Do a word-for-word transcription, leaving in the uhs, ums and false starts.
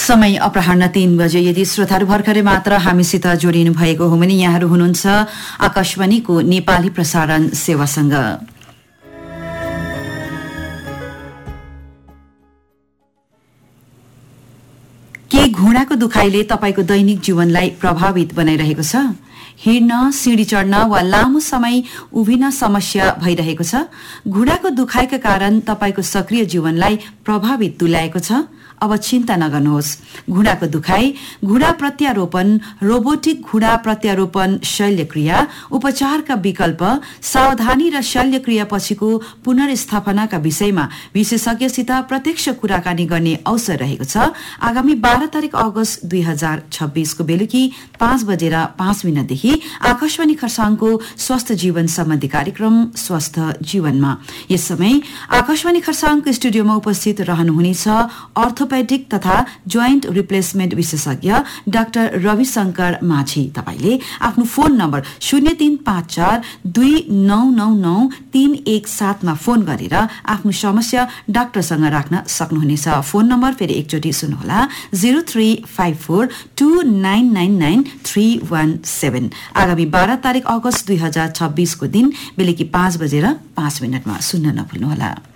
समय अपराह्न तीन बजे। यदि श्रोताहरू भर्खरै मात्र हामीसित जोडिनु भएको हो भने यहाँहरू हुनुहुन्छ आकाशवाणीको नेपाली प्रसारण सेवासँग। के घुँडाको दुखाइले तपाईको दैनिक जीवनलाई प्रभावित बनाइरहेको छ? हिँड्न, सिँढी चढ्न वा लामो समय उभिन समस्या भइरहेको छ? घुँडाको दुखाइका कारण तपाईको सक्रिय जीवनलाई प्रभावित तुल्याएको छ? अब चिन्ता नगर्नुहोस्। घुँडाको दुखाइ, घुँडा प्रत्यारोपण, रोबोटिक घुँडा प्रत्यारोपण शल्यक्रिया, उपचारका विकल्प, सावधानी र शल्यक्रिया पछिको पुनर्स्थापनाका विषयमा विशेषज्ञसित प्रत्यक्ष कुराकानी गर्ने अवसर रहेको छ। आगामी बाह्र तारिक अगस्त दुई हजार छब्बीसको बेलुकी पाँच बजेर पाँच मिनटदेखि आकाशवाणी खरसाङको स्वस्थ जीवन सम्बन्धी कार्यक्रम स्वस्थ जीवनमा। यस समय आकाशवाणी खरसाङको स्टुडियोमा उपस्थित रहनुहुनेछ अर्थोपेडिक तथा जोइन्ट रिप्लेसमेन्ट विशेषज्ञ डाक्टर रविशंकर माझी। तपाईले आफ्नो फोन नम्बर शून्य तीन पाँच चार दुई नौ नौ नौ तीन एक सातमा फोन गरेर आफ्नो समस्या डाक्टरसँग राख्न सक्नुहुनेछ। फोन नम्बर फेरि एकचोटि सुन्नुहोला, zero three five four two nine nine nine three one seven. आगामी बाह्र तारिक अगस्त दुई हजार छब्बीसको दिन बेलुकी पाँच बजेर पाँच मिनटमा सुन्न नभुल्नुहोला।